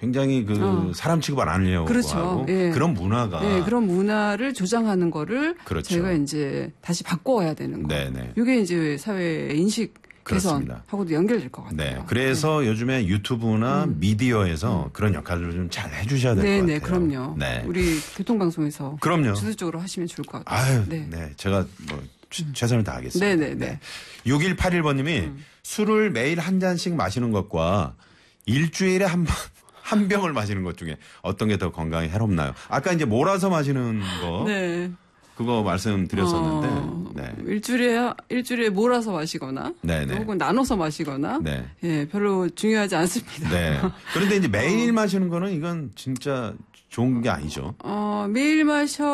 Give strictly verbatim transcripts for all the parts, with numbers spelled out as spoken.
굉장히 그 어. 사람 취급 안 하려고 그렇죠. 하고 예. 그런 문화가 네, 그런 문화를 조장하는 거를 그렇죠. 저희가 이제 다시 바꿔야 되는 거. 네네. 이게 이제 사회 인식 그렇습니다. 개선하고도 연결될 것 같아요. 네. 그래서 네. 요즘에 유튜브나 음. 미디어에서 음. 그런 역할을 좀 잘 해주셔야 될 것 같아요. 네, 그럼요. 네. 우리 교통방송에서 그럼요. 주도적으로 하시면 좋을 것 같아요. 아유, 네. 네. 제가 뭐 최선을 다하겠습니다. 네네네. 네. 육일팔일 번님이 음. 술을 매일 한 잔씩 마시는 것과 일주일에 한 번, 한 병을 마시는 것 중에 어떤 게 더 건강에 해롭나요? 아까 이제 몰아서 마시는 거. 네. 그거 말씀드렸었는데. 어, 네. 일주일에, 일주일에 몰아서 마시거나. 네네. 혹은 나눠서 마시거나. 네. 예, 별로 중요하지 않습니다. 네. 그런데 이제 매일 어. 마시는 거는 이건 진짜 좋은 게 아니죠. 어, 매일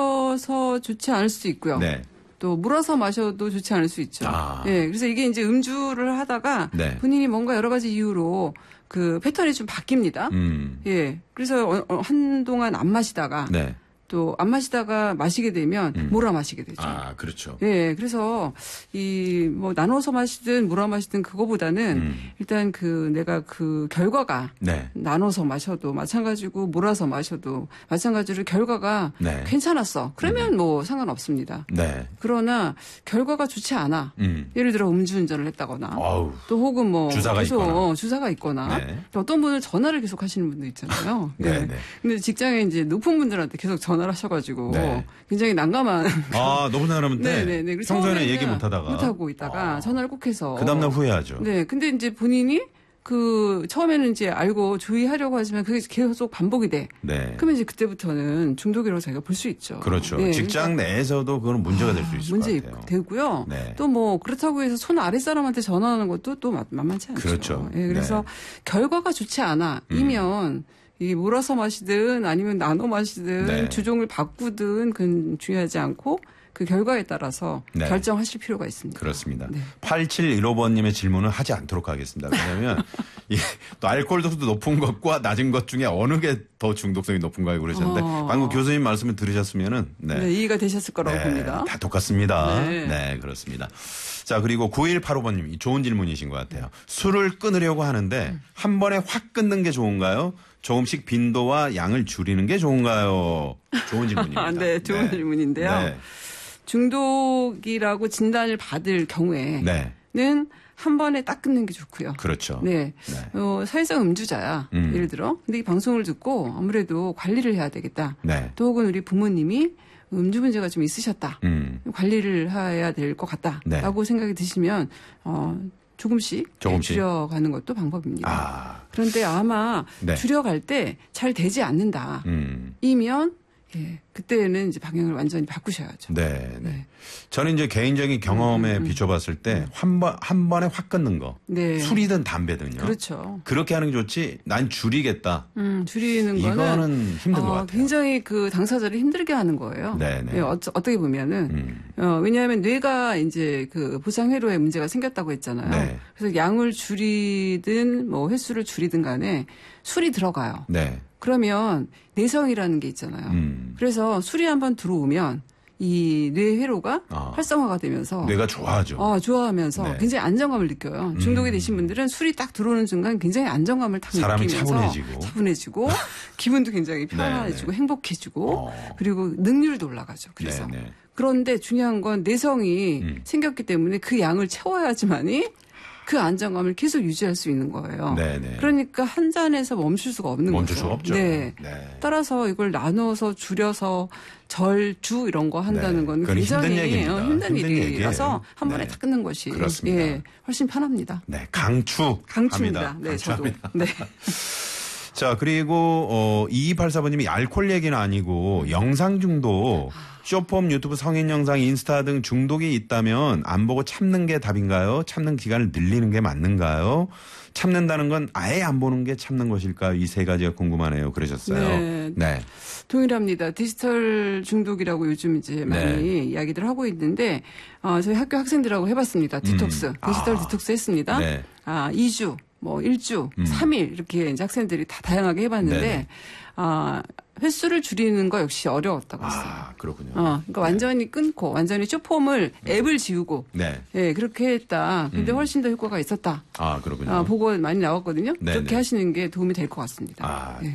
마셔서 좋지 않을 수도 있고요. 네. 또 물어서 마셔도 좋지 않을 수 있죠. 아. 예, 그래서 이게 이제 음주를 하다가 네. 본인이 뭔가 여러 가지 이유로 그 패턴이 좀 바뀝니다. 음. 예, 그래서 한동안 안 마시다가 네. 또 안 마시다가 마시게 되면 음. 몰아 마시게 되죠. 아, 그렇죠. 예, 그래서 이 뭐 나눠서 마시든 몰아 마시든 그거보다는 음. 일단 그 내가 그 결과가 네. 나눠서 마셔도 마찬가지고 몰아서 마셔도 마찬가지로 결과가 네. 괜찮았어. 그러면 음. 뭐 상관없습니다. 네. 그러나 결과가 좋지 않아. 음. 예를 들어 음주운전을 했다거나 어우, 또 혹은 뭐 주사가 계속 있거나, 주사가 있거나 네. 어떤 분은 전화를 계속 하시는 분도 있잖아요. 네. 네. 근데 직장에 이제 높은 분들한테 계속 전화를 하셔가지고 네. 굉장히 난감한. 아, 높은 사람한테 네네네. 평소에는 얘기 못하다가 못하고 있다가 아. 전화를 꼭 해서 그 다음날 후회하죠. 네, 근데 이제 본인이 그 처음에는 이제 알고 주의하려고 하지만 그게 계속 반복이 돼. 네. 그러면 이제 그때부터는 중독이라고 자기가 볼 수 있죠. 그렇죠. 네, 직장 그러니까 내에서도 그건 문제가 될 수 있을 문제 것 같아요. 되고요. 네. 또 뭐 그렇다고 해서 손 아래 사람한테 전화하는 것도 또 만만치 않죠. 그렇죠. 네, 그래서 네. 결과가 좋지 않아. 음. 이면 이 몰아서 마시든 아니면 나눠 마시든 네. 주종을 바꾸든 그건 중요하지 않고 그 결과에 따라서 네. 결정하실 필요가 있습니다. 그렇습니다. 네. 팔칠일오 번님의 질문은 하지 않도록 하겠습니다. 왜냐하면 또 알코올 도수도 높은 것과 낮은 것 중에 어느 게 더 중독성이 높은가요? 그러셨는데 어. 방금 교수님 말씀을 들으셨으면은 네. 네, 이해가 되셨을 거라고 네, 봅니다. 다 똑같습니다. 네. 네, 그렇습니다. 자, 그리고 구일팔오 번님이 좋은 질문이신 것 같아요. 술을 끊으려고 하는데 음. 한 번에 확 끊는 게 좋은가요? 조금씩 빈도와 양을 줄이는 게 좋은가요? 좋은 질문입니다. 네, 좋은 네. 질문인데요. 네. 중독이라고 진단을 받을 경우에는 네. 한 번에 딱 끊는 게 좋고요. 그렇죠. 네. 네. 어, 사회상 음주자야. 음. 예를 들어. 근데 이 방송을 듣고 아무래도 관리를 해야 되겠다. 네. 또 혹은 우리 부모님이 음주 문제가 좀 있으셨다. 음. 관리를 해야 될 것 같다. 네. 라고 생각이 드시면 어, 조금씩, 조금씩 줄여가는 것도 방법입니다. 아. 그런데 아마 네. 줄여갈 때 잘 되지 않는다. 음. 이면 예, 그때는 이제 방향을 완전히 바꾸셔야죠. 네, 네. 저는 이제 개인적인 경험에 음, 음. 비춰봤을 때 한 번, 한 번에 확 끊는 거. 네. 술이든 담배든요. 그렇죠. 그렇게 하는 게 좋지, 난 줄이겠다. 음, 줄이는 이거는 거는 힘든 어, 것 같아요. 굉장히 그 당사자를 힘들게 하는 거예요. 네, 네. 예, 어, 어떻게 보면은, 음. 어, 왜냐하면 뇌가 이제 그 보상회로에 문제가 생겼다고 했잖아요. 네. 그래서 양을 줄이든 뭐 횟수를 줄이든 간에 술이 들어가요. 네. 그러면 내성이라는 게 있잖아요. 음. 그래서 술이 한번 들어오면 이 뇌회로가 아. 활성화가 되면서 뇌가 좋아하죠. 어, 좋아하면서 네. 굉장히 안정감을 느껴요. 음. 중독이 되신 분들은 술이 딱 들어오는 순간 굉장히 안정감을 딱 사람이 느끼면서 차분해지고, 차분해지고 기분도 굉장히 편안해지고 행복해지고 어. 그리고 능률도 올라가죠. 그래서 네네. 그런데 중요한 건 내성이 음. 생겼기 때문에 그 양을 채워야지만이 그 안정감을 계속 유지할 수 있는 거예요. 네네. 그러니까 한 잔에서 멈출 수가 없는 멈출 거죠. 수가 없죠. 네. 네. 따라서 이걸 나눠서 줄여서 절주 이런 거 한다는 건 네. 굉장히 힘든, 얘기입니다. 힘든, 힘든 일이라서 한 번에 네. 다 끊는 것이 그렇습니다. 예, 훨씬 편합니다. 네, 강추. 강추입니다. 네, 강추합니다. 저도. 네. 자, 그리고 어, 이이팔사 번님이 알코올 얘기는 아니고 영상 중독. 쇼폼, 유튜브 성인 영상, 인스타 등 중독이 있다면 안 보고 참는 게 답인가요? 참는 기간을 늘리는 게 맞는가요? 참는다는 건 아예 안 보는 게 참는 것일까요? 이 세 가지가 궁금하네요. 그러셨어요. 네. 네. 동일합니다. 디지털 중독이라고 요즘 이제 많이 네. 이야기들 하고 있는데, 어, 저희 학교 학생들하고 해봤습니다. 디톡스. 음. 디지털 아. 디톡스 했습니다. 네. 아, 이 주, 뭐 일 주, 음. 삼 일 이렇게 이제 학생들이 다 다양하게 해봤는데, 네네. 아, 횟수를 줄이는 거 역시 어려웠다고 했어요. 아, 그렇군요. 어, 그러니까 네. 완전히 끊고 완전히 쇼폼을 앱을 지우고 네. 예, 그렇게 했다. 근데 음. 훨씬 더 효과가 있었다. 아, 그렇군요. 아, 보고 많이 나왔거든요. 네네. 그렇게 하시는 게 도움이 될 것 같습니다. 아, 네.